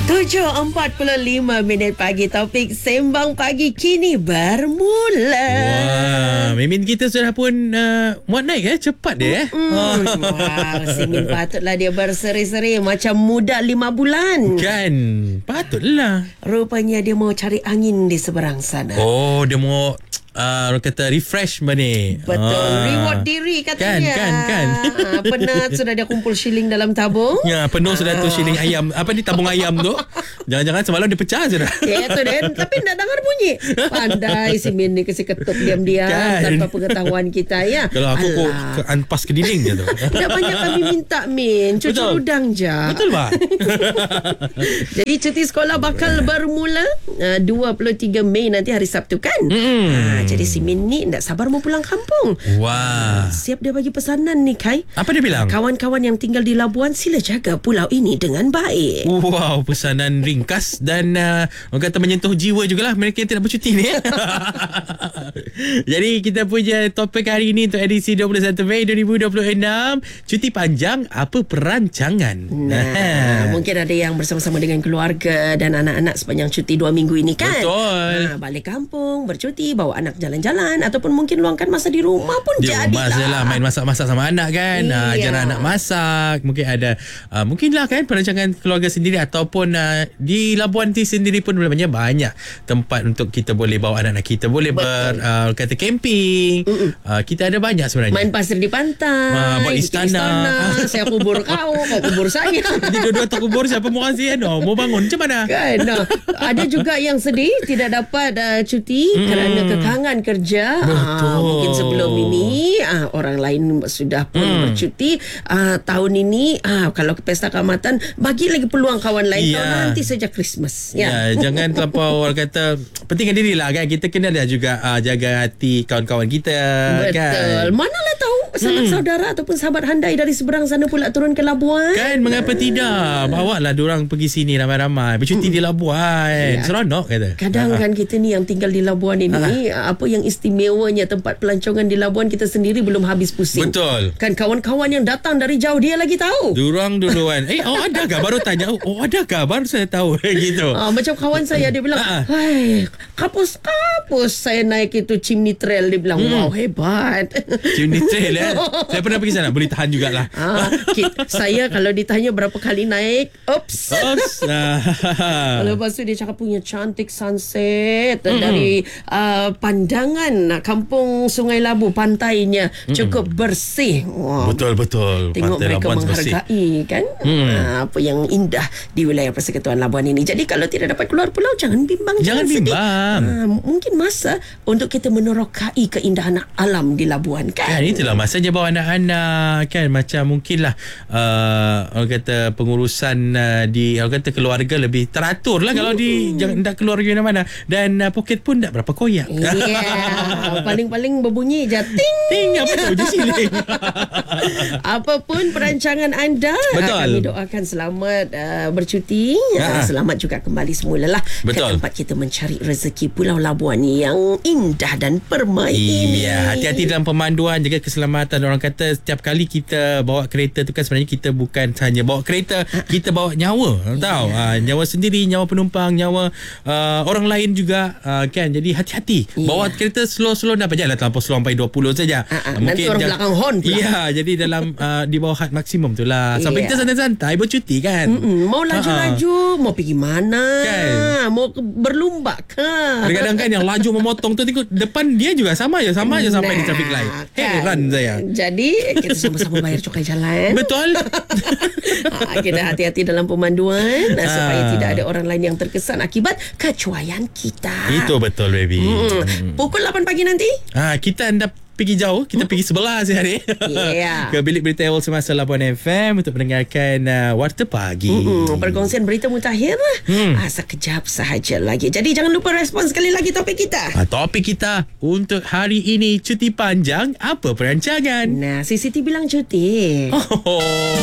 7.45 pagi. Topik Sembang Pagi kini bermula. Wah, Mimin kita sudah pun muat naik cepat dia. Wah, si Min patutlah dia berseri-seri macam muda 5 bulan. Kan, patutlah. Rupanya dia mau cari angin di seberang sana. Oh, dia mau orang kata refresh ni. Betul, reward diri katanya. Kan. Penat sudah dia kumpul shilling dalam tabung. Ya, penuh sudah tu shilling ayam. Apa ni, tabung ayam tu? Jangan-jangan semalam dia pecah je dah. Ya tu Dan. Tapi tak dengar bunyi. Pandai si Min ni kasi ketuk diam-diam tanpa pengetahuan kita ya. Kalau aku anpas ke dinding je tu. Tak banyak kami minta Min, cuci udang je. Betul tak? Jadi cuti sekolah bakal bermula 23 Mei nanti hari Sabtu kan? Jadi si Min ni tak sabar mau pulang kampung. Wah. Siap dia bagi pesanan ni Kai. Apa dia bilang? Kawan-kawan yang tinggal di Labuan, sila jaga pulau ini dengan baik. Wow, pesanan ringkas dan orang kata menyentuh jiwa jugalah mereka yang tidak bercuti ni. Jadi kita punya topik hari ini untuk edisi 21 Mei 2026, cuti panjang apa perancangan. Mungkin ada yang bersama-sama dengan keluarga dan anak-anak sepanjang cuti 2 minggu ini kan. Betul. Balik kampung, bercuti, bawa anak jalan-jalan ataupun mungkin luangkan masa di rumah pun jadilah. Di rumah lah, main masak-masak sama anak kan. Ajar anak masak. Mungkin ada mungkinlah kan perancangan keluarga sendiri ataupun di Labuan T sendiri pun sebenarnya banyak tempat untuk kita boleh bawa anak-anak kita boleh kata camping. Kita ada banyak sebenarnya. Main pasir di pantai, buat istana. Saya kubur kau kubur saya. Jadi dua-dua tak kubur, siapa mau kasih mau bangun macam mana? Kan. Ada juga yang sedih tidak dapat cuti kerana kekangan kerja. Mungkin sebelum ini orang lain sudah pun bercuti. Tahun ini kalau ke pesta keamatan, bagi lagi peluang kawan lain. Tahun nanti sejak Christmas. Jangan terlampau orang kata pentingkan diri lah kan. Kita kena ada juga jaga hati kawan-kawan kita. Betul kan? Manalah tahu sanak saudara ataupun sahabat handai dari seberang sana pula turun ke Labuan. Kan, mengapa tidak? Bawalah diorang pergi sini ramai-ramai bercuti di Labuan. Seronok kata. Kadang kan kita ni yang tinggal di Labuan ini, apa yang istimewanya tempat pelancongan di Labuan kita sendiri belum habis pusing. Betul. Kan kawan-kawan yang datang dari jauh dia lagi tahu. Diorang duluan. Adakah? Baru tanya. Adakah? Baru saya tahu. Gitu. Macam kawan saya, dia bilang, hai, kapus saya naik itu chimney trail. Dia bilang, wow, hebat. Chimney trail saya pernah pergi sana. Boleh tahan jugalah. Saya kalau ditanya berapa kali naik, oops. Lepas tu dia cakap punya cantik sunset dari pandangan kampung Sungai Labu, pantainya cukup bersih. Wow. Betul. Tengok Pantai mereka Labuan menghargai kan apa yang indah di wilayah Persekutuan Labuan ini. Jadi kalau tidak dapat keluar pulau, jangan bimbang. Jangan bimbang. Mungkin masa untuk kita menerokai keindahan alam di Labuan kan. Itulah masanya bawa anak-anak kan. Macam mungkinlah orang kata pengurusan di orang kata keluarga lebih teratur lah. Kalau jangan tak keluar ke mana-mana. Dan poket pun tak berapa koyak. Paling-paling berbunyi je ting. Apa tu je siling. Apapun perancangan anda, kami doakan selamat bercuti. Selamat juga kembali semulalah ke tempat kita mencari rezeki Pulau Labuan yang indah dan permai ini. Hati-hati dalam pemanduan, jaga keselamatan. Orang kata setiap kali kita bawa kereta tu kan sebenarnya kita bukan hanya bawa kereta, kita bawa nyawa. Tahu? Nyawa sendiri, nyawa penumpang, nyawa orang lain juga kan. Jadi hati-hati. Bawa kereta slow-slow, nak janganlah terlampau slow sampai 20 saja. Nanti orang belakang horn pula. Jadi dalam di bawah had maksimum tu lah. Sampai kita santai-santai bercuti kan. Mau laju-laju, mau pergi mana kan? Mau berlumba ke? Kadang-kadang kan yang laju memotong tu, tengok depan dia juga sama je sampai di traffic light. Heran saya. Jadi kita sama-sama bayar cukai jalan. Betul. Kita hati-hati dalam pemanduan supaya tidak ada orang lain yang terkesan akibat kecuaian kita. Itu betul baby. Pukul 8 pagi nanti kita anda pergi jauh, kita pergi sebelah sehari ke bilik berita awal semasa Labuan FM untuk mendengarkan Warta Pagi. Perkongsian berita mutakhir sekejap sahaja lagi. Jadi jangan lupa respon sekali lagi topik kita. Topik kita untuk hari ini, cuti panjang apa perancangan? Siti bilang cuti.